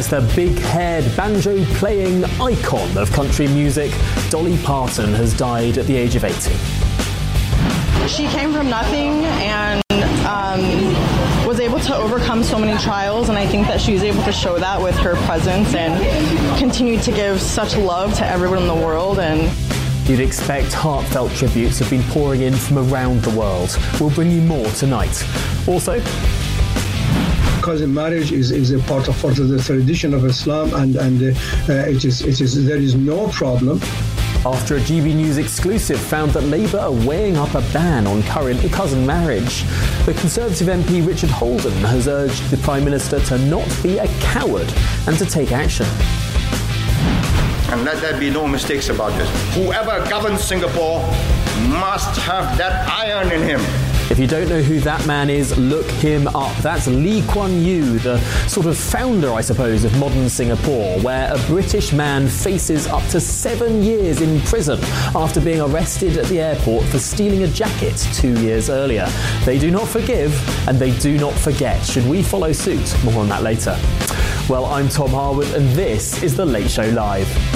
Yes, the big-haired, banjo-playing icon of country music, Dolly Parton, has died at the age of 80. She came from nothing and was able to overcome so many trials, and I think that she was able to show that with her presence and continued to give such love to everyone in the world. And you'd expect heartfelt tributes have been pouring in from around the world. We'll bring you more tonight. Also, cousin marriage is a part of the tradition of Islam, and there is no problem. After a GB News exclusive found that Labour are weighing up a ban on current cousin marriage, the Conservative MP Richard Holden has urged the Prime Minister to not be a coward and to take action. And let there be no mistakes about this. Whoever governs Singapore must have that iron in him. If you don't know who that man is, look him up. That's Lee Kuan Yew, the sort of founder, I suppose, of modern Singapore, where a British man faces up to 7 years in prison after being arrested at the airport for stealing a jacket 2 years earlier. They do not forgive and they do not forget. Should we follow suit? More on that later. Well, I'm Tom Harwood and this is The Late Show Live.